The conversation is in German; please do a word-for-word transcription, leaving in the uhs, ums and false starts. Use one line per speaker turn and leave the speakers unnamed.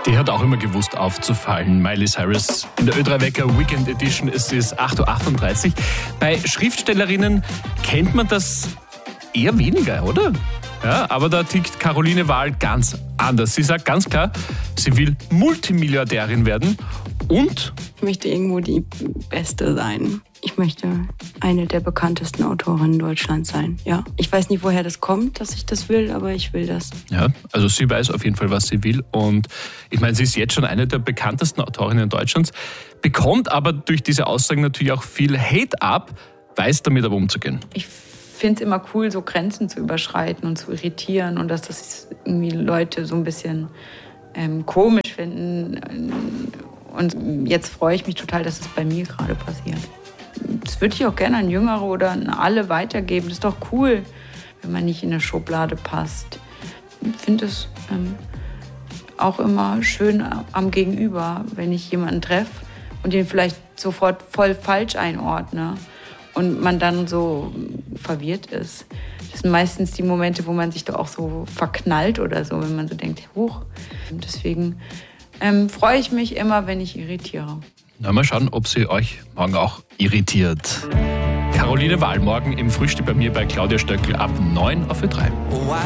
Die hat auch immer gewusst aufzufallen. Miley Cyrus in der Ö drei Wecker Weekend Edition. Es ist acht Uhr achtunddreißig. Bei Schriftstellerinnen kennt man das eher weniger, oder? Ja, aber da tickt Caroline Wahl ganz anders. Sie sagt ganz klar, sie will Multimilliardärin werden und...
Ich möchte irgendwo die Beste sein. Ich möchte eine der bekanntesten Autorinnen Deutschlands sein, ja. Ich weiß nicht, woher das kommt, dass ich das will, aber ich will das.
Ja, also sie weiß auf jeden Fall, was sie will. Und ich meine, sie ist jetzt schon eine der bekanntesten Autorinnen Deutschlands, bekommt aber durch diese Aussagen natürlich auch viel Hate ab, weiß damit aber umzugehen.
Ich finde es immer cool, so Grenzen zu überschreiten und zu irritieren und dass das irgendwie Leute so ein bisschen ähm, komisch finden. Und jetzt freue ich mich total, dass es bei mir gerade passiert. Das würde ich auch gerne an Jüngere oder an alle weitergeben. Das ist doch cool, wenn man nicht in eine Schublade passt. Ich finde es ähm, auch immer schön am Gegenüber, wenn ich jemanden treffe und den vielleicht sofort voll falsch einordne und man dann so verwirrt ist. Das sind meistens die Momente, wo man sich doch auch so verknallt oder so, wenn man so denkt, huch. Und deswegen ähm, freue ich mich immer, wenn ich irritiere.
Na, mal schauen, ob sie euch morgen auch irritiert. Caroline Wahl morgen im Frühstück bei mir bei Claudia Stöckl ab neun auf Ö drei.